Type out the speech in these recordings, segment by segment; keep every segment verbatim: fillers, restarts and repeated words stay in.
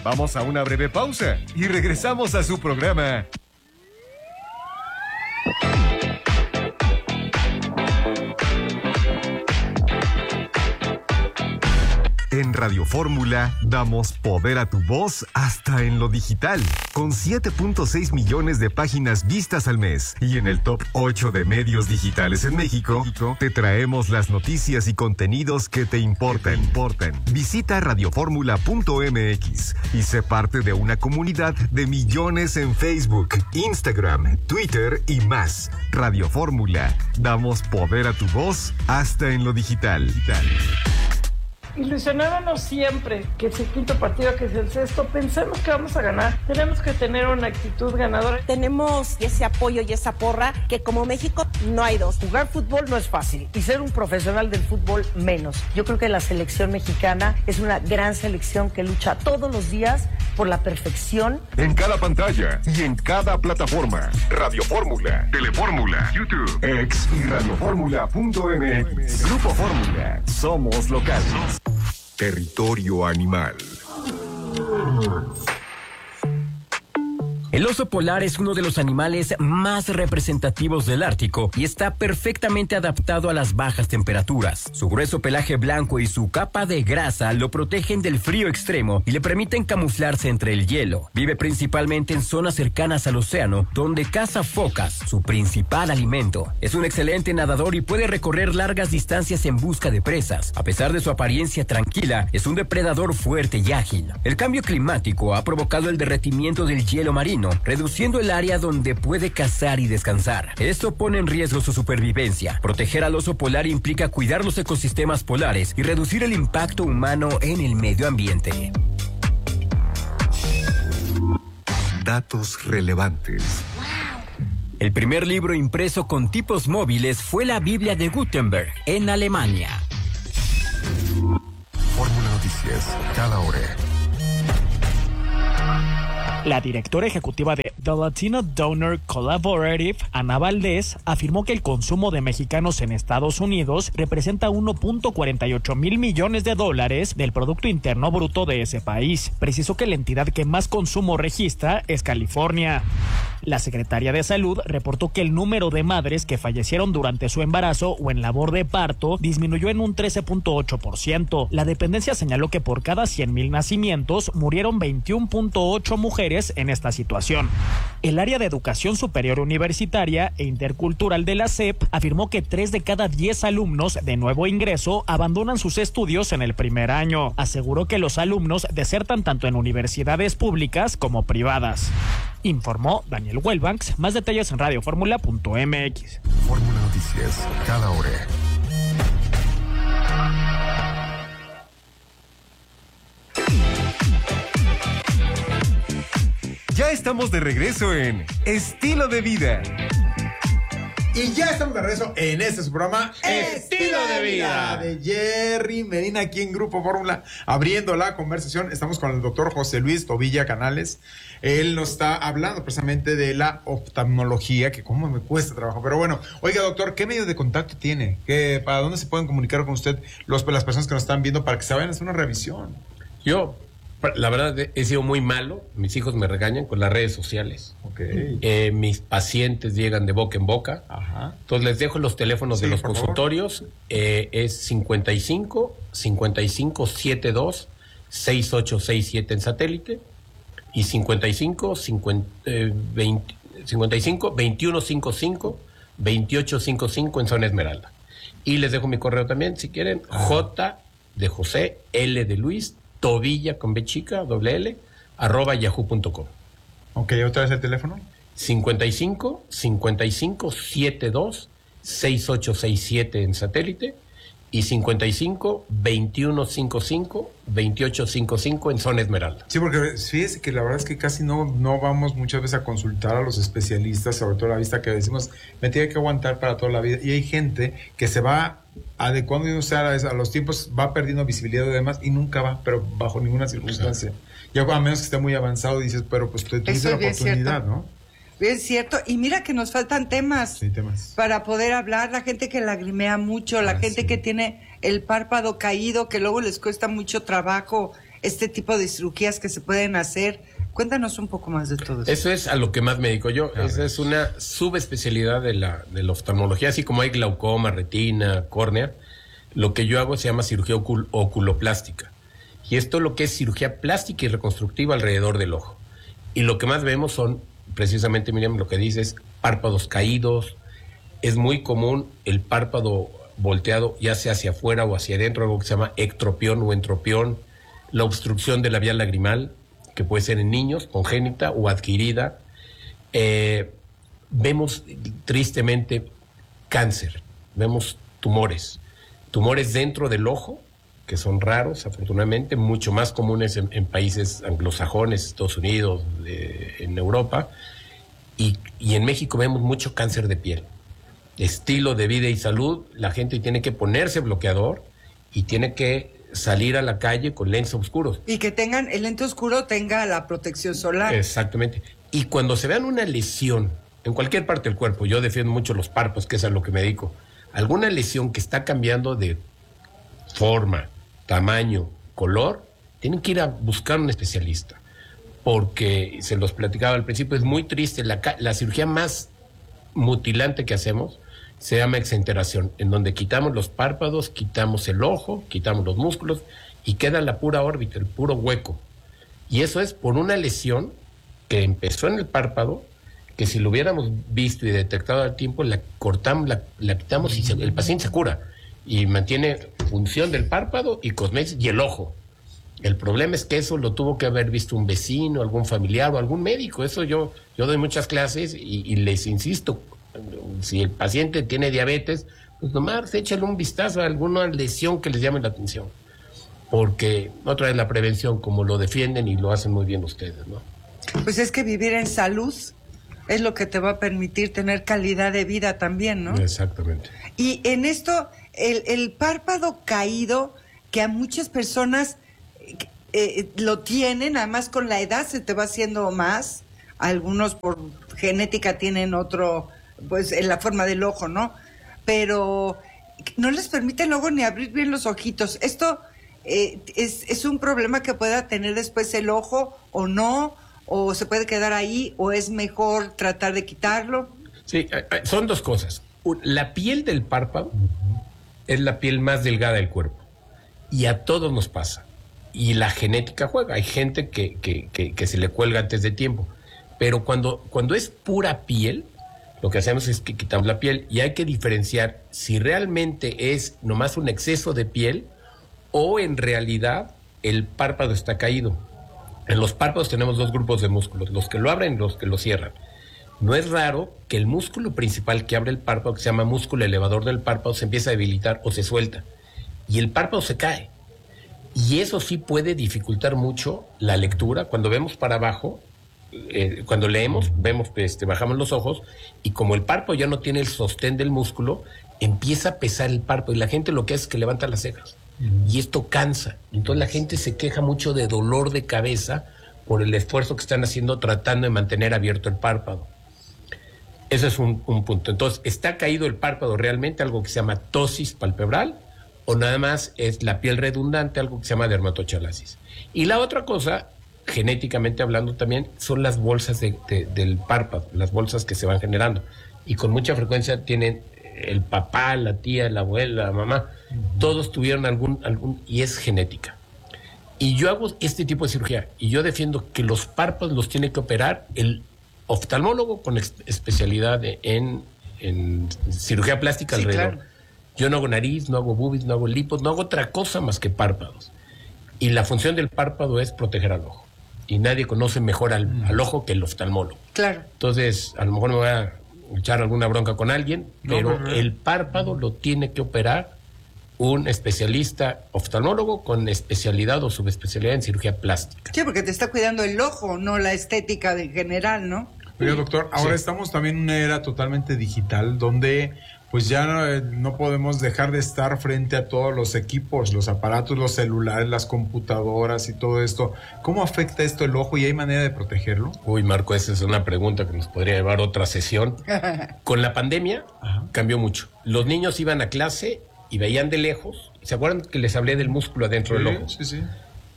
Vamos a una breve pausa y regresamos a su programa. En Radio Fórmula damos poder a tu voz hasta en lo digital, con siete punto seis millones de páginas vistas al mes. Y en el top ocho de medios digitales en México, te traemos las noticias y contenidos que te importan. importan. Visita radioformula punto m x y sé parte de una comunidad de millones en Facebook, Instagram, Twitter y más. Radio Fórmula, damos poder a tu voz hasta en lo digital. digital. Ilusionándonos siempre que es el quinto partido, que es el sexto, pensamos que vamos a ganar. Tenemos que tener una actitud ganadora. Tenemos ese apoyo y esa porra que como México no hay dos. Jugar fútbol no es fácil y ser un profesional del fútbol menos. Yo creo que la selección mexicana es una gran selección que lucha todos los días por la perfección. En cada pantalla y en cada plataforma. Radio Fórmula, Telefórmula, YouTube, X y radioformula punto m x. Grupo Fórmula, somos locales. Territorio animal. El oso polar es uno de los animales más representativos del Ártico y está perfectamente adaptado a las bajas temperaturas. Su grueso pelaje blanco y su capa de grasa lo protegen del frío extremo y le permiten camuflarse entre el hielo. Vive principalmente en zonas cercanas al océano, donde caza focas, su principal alimento. Es un excelente nadador y puede recorrer largas distancias en busca de presas. A pesar de su apariencia tranquila, es un depredador fuerte y ágil. El cambio climático ha provocado el derretimiento del hielo marino, reduciendo el área donde puede cazar y descansar. Esto pone en riesgo su supervivencia. Proteger al oso polar implica cuidar los ecosistemas polares y reducir el impacto humano en el medio ambiente. Datos relevantes. El primer libro impreso con tipos móviles fue la Biblia de Gutenberg, en Alemania. Fórmula Noticias, cada hora. La directora ejecutiva de The Latino Donor Collaborative, Ana Valdés, afirmó que el consumo de mexicanos en Estados Unidos representa uno punto cuarenta y ocho mil millones de dólares del Producto Interno Bruto de ese país. Precisó que la entidad que más consumo registra es California. La Secretaría de Salud reportó que el número de madres que fallecieron durante su embarazo o en labor de parto disminuyó en un trece punto ocho por ciento. La dependencia señaló que por cada cien mil nacimientos murieron veintiuno punto ocho mujeres en esta situación. El área de educación superior universitaria e intercultural de la S E P afirmó que tres de cada diez alumnos de nuevo ingreso abandonan sus estudios en el primer año. Aseguró que los alumnos desertan tanto en universidades públicas como privadas. Informó Daniel Wellbanks. Más detalles en radioformula punto m x. Fórmula Noticias, cada hora. Ya estamos de regreso en Estilo de Vida. Y ya estamos de regreso en este su programa Estilo de Vida de Jerry Medina, aquí en Grupo Fórmula, abriendo la conversación. Estamos con el doctor José Luis Tobilla Canales. Él nos está hablando precisamente de la oftalmología, que cómo me cuesta trabajo. Pero bueno, oiga, doctor, ¿qué medio de contacto tiene? ¿Qué, ¿Para dónde se pueden comunicar con usted los, las personas que nos están viendo para que se vayan a hacer una revisión? Yo... La verdad, he sido muy malo. Mis hijos me regañan con las redes sociales. Okay. Eh, mis pacientes llegan de boca en boca. Ajá. Entonces les dejo los teléfonos sí, de los consultorios. Eh, es cincuenta y cinco, cincuenta y cinco, setenta y dos, sesenta y ocho sesenta y siete en satélite. Y cincuenta y cinco, cincuenta, eh, veinte, cincuenta y cinco, veintiuno cincuenta y cinco, veintiocho cincuenta y cinco en zona Esmeralda. Y les dejo mi correo también, si quieren. Ajá. J de José, L de Luis, Tobilla con B chica, doble L, arroba yahoo punto com. Ok, ¿otra vez el teléfono? cincuenta y cinco, cincuenta y cinco, setenta y dos, sesenta y ocho sesenta y siete en satélite y cincuenta y cinco, veintiuno cincuenta y cinco, veintiocho cincuenta y cinco en zona Esmeralda. Sí, porque fíjese que la verdad es que casi no, no vamos muchas veces a consultar a los especialistas, sobre todo la vista, que decimos, me tiene que aguantar para toda la vida. Y hay gente que se va adecuando y no sea a los tiempos, va perdiendo visibilidad y demás y nunca va, pero bajo ninguna circunstancia. Ya a menos que esté muy avanzado dices, pero pues tú tienes la oportunidad, cierto, ¿no? Es cierto, y mira que nos faltan temas, sí, temas para poder hablar, la gente que lagrimea mucho, la ah, gente sí. que tiene el párpado caído, que luego les cuesta mucho trabajo este tipo de cirugías que se pueden hacer. Cuéntanos un poco más de todo eso. Eso es a lo que más me dedico yo. Esa es una subespecialidad de la, de la oftalmología, así como hay glaucoma, retina, córnea. Lo que yo hago se llama cirugía ocul- oculoplástica. Y esto es lo que es cirugía plástica y reconstructiva alrededor del ojo. Y lo que más vemos son, precisamente, Miriam, lo que dices, párpados caídos. Es muy común el párpado volteado, ya sea hacia afuera o hacia adentro, algo que se llama ectropión o entropión. La obstrucción de la vía lagrimal, que puede ser en niños, congénita o adquirida. Eh, vemos tristemente cáncer, vemos tumores, tumores dentro del ojo, que son raros, afortunadamente, mucho más comunes en, en países anglosajones, Estados Unidos, eh, en Europa, y, y en México vemos mucho cáncer de piel. Estilo de vida y salud, la gente tiene que ponerse bloqueador y tiene que salir a la calle con lentes oscuros. Y que tengan, el lente oscuro tenga la protección solar. Exactamente. Y cuando se vean una lesión en cualquier parte del cuerpo, yo defiendo mucho los párpados, que es a lo que me dedico, alguna lesión que está cambiando de forma, tamaño, color, tienen que ir a buscar un especialista. Porque, se los platicaba al principio, es muy triste. La, la cirugía más mutilante que hacemos se llama exenteración, en donde quitamos los párpados, quitamos el ojo, quitamos los músculos y queda la pura órbita, el puro hueco. Y eso es por una lesión que empezó en el párpado, que si lo hubiéramos visto y detectado al tiempo, la cortamos, la, la quitamos y se, el paciente se cura y mantiene función del párpado y cosméticos y el ojo. El problema es que eso lo tuvo que haber visto un vecino, algún familiar o algún médico. Eso yo, yo doy muchas clases y, y les insisto, si el paciente tiene diabetes, pues nomás échale un vistazo a alguna lesión que les llame la atención. Porque otra vez la prevención, como lo defienden y lo hacen muy bien ustedes, ¿no? Pues es que vivir en salud es lo que te va a permitir tener calidad de vida también, ¿no? Exactamente. Y en esto, el, el párpado caído, que a muchas personas eh, lo tienen, además con la edad se te va haciendo más, algunos por genética tienen otro, pues en la forma del ojo, ¿no? Pero no les permite luego ni abrir bien los ojitos. Esto eh, es, es un problema que pueda tener después el ojo o no, o se puede quedar ahí, o es mejor tratar de quitarlo. Sí, son dos cosas. La piel del párpado es la piel más delgada del cuerpo y a todos nos pasa. Y la genética juega. Hay gente que, que, que, que se le cuelga antes de tiempo. Pero cuando, cuando es pura piel, lo que hacemos es que quitamos la piel y hay que diferenciar si realmente es nomás un exceso de piel o en realidad el párpado está caído. En los párpados tenemos dos grupos de músculos, los que lo abren y los que lo cierran. No es raro que el músculo principal que abre el párpado, que se llama músculo elevador del párpado, se empieza a debilitar o se suelta y el párpado se cae. Y eso sí puede dificultar mucho la lectura. Cuando vemos para abajo, eh, cuando leemos, vemos, este, bajamos los ojos y como el párpado ya no tiene el sostén del músculo, empieza a pesar el párpado y la gente lo que hace es que levanta las cejas. Y esto cansa. Entonces la gente se queja mucho de dolor de cabeza por el esfuerzo que están haciendo tratando de mantener abierto el párpado. Ese es un, un punto. Entonces, ¿está caído el párpado realmente, algo que se llama ptosis palpebral, o nada más es la piel redundante, algo que se llama dermatochalasis? Y la otra cosa, genéticamente hablando también, son las bolsas de, de, del párpado, las bolsas que se van generando. Y con mucha frecuencia tienen el papá, la tía, la abuela, la mamá, todos tuvieron algún, algún, y es genética. Y yo hago este tipo de cirugía, y yo defiendo que los párpados los tiene que operar el oftalmólogo con ex- especialidad de, en, en cirugía plástica Sí, alrededor. claro. Yo no hago nariz, no hago boobies, no hago lipos, no hago otra cosa más que párpados. Y la función del párpado es proteger al ojo. Y nadie conoce mejor al, mm. al ojo que el oftalmólogo. Claro. Entonces, a lo mejor me voy a echar alguna bronca con alguien, pero no, no, no. el párpado lo tiene que operar un especialista oftalmólogo con especialidad o subespecialidad en cirugía plástica. Sí, porque te está cuidando el ojo, no la estética de general, ¿no? Oiga, doctor, ahora sí. estamos también en una era totalmente digital donde pues ya no, no podemos dejar de estar frente a todos los equipos, los aparatos, los celulares, las computadoras y todo esto. ¿Cómo afecta esto el ojo y hay manera de protegerlo? Uy, Marco, esa es una pregunta que nos podría llevar otra sesión. Con la pandemia Ajá. cambió mucho. Los niños iban a clase y veían de lejos. ¿Se acuerdan que les hablé del músculo adentro sí, del ojo? Sí, sí.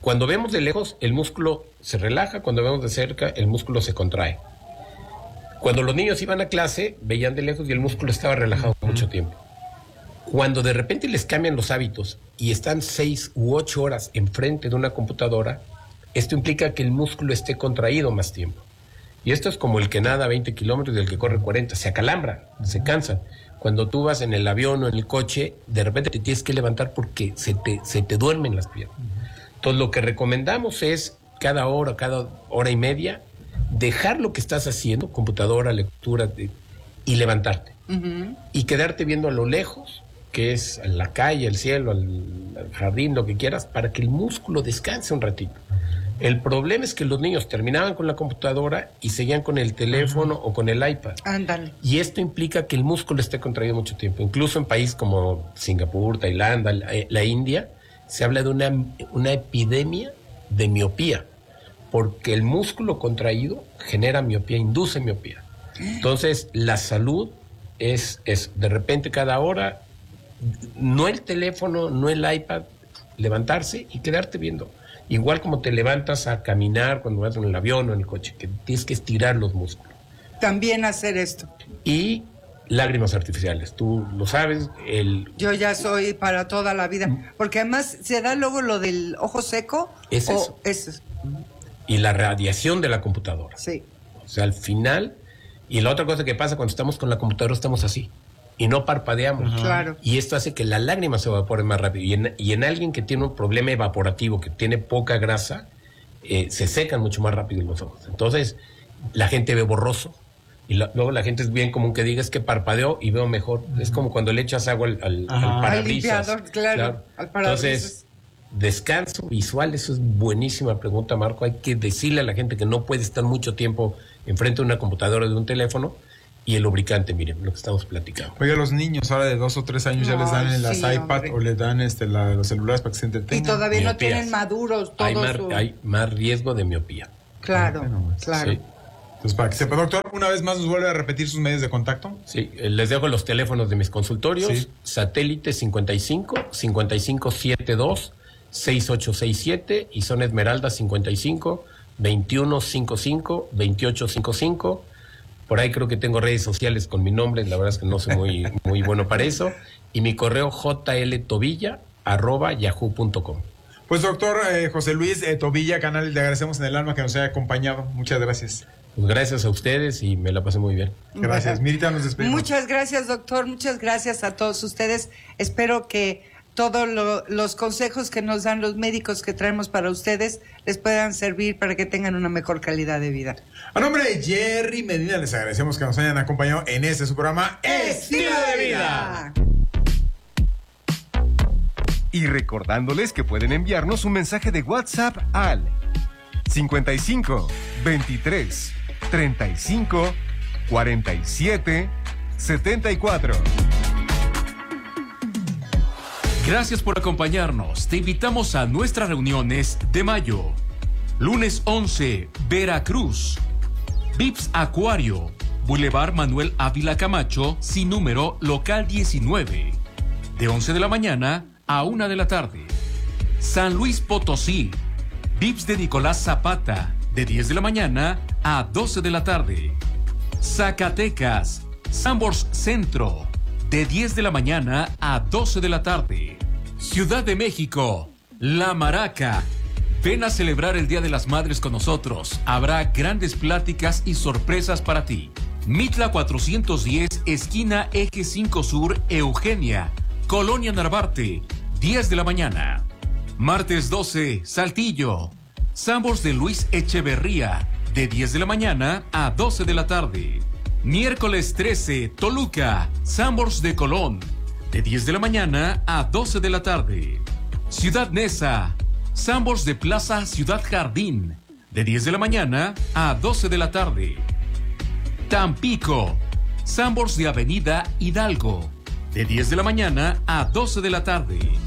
Cuando vemos de lejos, el músculo se relaja, cuando vemos de cerca, el músculo se contrae. Cuando los niños iban a clase, veían de lejos y el músculo estaba relajado mucho tiempo. Cuando de repente les cambian los hábitos y están seis u ocho horas enfrente de una computadora, esto implica que el músculo esté contraído más tiempo. Y esto es como el que nada veinte kilómetros y el que corre cuarenta. Se acalambra, se cansan. Cuando tú vas en el avión o en el coche, de repente te tienes que levantar porque se te, se te duermen las piernas. Entonces, lo que recomendamos es cada hora, cada hora y media, dejar lo que estás haciendo, computadora, lectura, de, y levantarte. Uh-huh. Y quedarte viendo a lo lejos, que es la calle, el cielo, el, el jardín, lo que quieras, para que el músculo descanse un ratito. El problema es que los niños terminaban con la computadora y seguían con el teléfono uh-huh. o con el iPad. Ándale. Y esto implica que el músculo esté contraído mucho tiempo. Incluso en países como Singapur, Tailandia, la, la India, se habla de una, una epidemia de miopía, porque el músculo contraído genera miopía, induce miopía. Entonces, la salud es, es de repente cada hora, no el teléfono, no el iPad, levantarse y quedarte viendo. Igual como te levantas a caminar cuando vas en el avión o en el coche, que tienes que estirar los músculos. También hacer esto. Y lágrimas artificiales, tú lo sabes. El... Yo ya soy para toda la vida, porque además se da luego lo del ojo seco. Es eso. Es eso. Y la radiación de la computadora. Sí. O sea, al final, y la otra cosa que pasa cuando estamos con la computadora, estamos así. Y no parpadeamos. Ajá. Claro. Y esto hace que la lágrima se evapore más rápido. Y en, y en alguien que tiene un problema evaporativo, que tiene poca grasa, eh, se secan mucho más rápido los ojos. Entonces, la gente ve borroso. Y la, luego la gente es bien común que diga, es que parpadeo y veo mejor. Uh-huh. Es como cuando le echas agua al, al, al parabrisas. Al limpiador, claro, claro. Al parabrisas. Entonces, descanso visual, eso es buenísima pregunta, Marco. Hay que decirle a la gente que no puede estar mucho tiempo enfrente de una computadora o de un teléfono. Y el lubricante, miren, lo que estamos platicando. Oye, a los niños ahora de dos o tres años no, ya les dan en las sí, iPad hombre. o les dan este, la, los celulares para que se entretengan. Y todavía Miopías. no tienen maduros todos. Hay más, su... hay más riesgo de miopía. Claro, bueno, claro. Sí. Entonces, para que sepa, doctor, una vez más nos vuelve a repetir sus medios de contacto. Sí, les dejo los teléfonos de mis consultorios. Sí. Satélite cincuenta y cinco, cincuenta y cinco setenta y dos, sesenta y ocho sesenta y siete y son Esmeralda cincuenta y cinco, veintiuno cincuenta y cinco, veintiocho cincuenta y cinco. Por ahí creo que tengo redes sociales con mi nombre, la verdad es que no soy muy, muy bueno para eso. Y mi correo jltobilla arroba yahoo punto com. Pues doctor eh, José Luis eh, Tobilla Canales, le agradecemos en el alma que nos haya acompañado. Muchas gracias. Pues gracias a ustedes y me la pasé muy bien. Gracias. Mirita, nos despedimos. Muchas gracias, doctor. Muchas gracias a todos ustedes. Espero que todos lo, los consejos que nos dan los médicos que traemos para ustedes les puedan servir para que tengan una mejor calidad de vida. A nombre de Jerry Medina, les agradecemos que nos hayan acompañado en este su programa Estilo de Vida. Y recordándoles que pueden enviarnos un mensaje de WhatsApp al cincuenta y cinco, veintitrés, treinta y cinco, cuarenta y siete, setenta y cuatro. Gracias por acompañarnos. Te invitamos a nuestras reuniones de mayo. Lunes once, Veracruz. Vips Acuario, Boulevard Manuel Ávila Camacho, sin número, local diecinueve. De once de la mañana a una de la tarde. San Luis Potosí. Vips de Nicolás Zapata, de diez de la mañana a doce de la tarde. Zacatecas, Sambors Centro, de diez de la mañana a doce de la tarde. Ciudad de México, La Maraca. Ven a celebrar el Día de las Madres con nosotros. Habrá grandes pláticas y sorpresas para ti. Mitla cuatrocientos diez, esquina Eje cinco Sur, Eugenia, Colonia Narvarte, diez de la mañana. Martes doce, Saltillo. Sambors de Luis Echeverría, de diez de la mañana a doce de la tarde. Miércoles trece, Toluca, Sambors de Colón, de diez de la mañana a doce de la tarde. Ciudad Neza, Sambors de Plaza Ciudad Jardín, de diez de la mañana a doce de la tarde. Tampico, Sambors de Avenida Hidalgo, de diez de la mañana a doce de la tarde.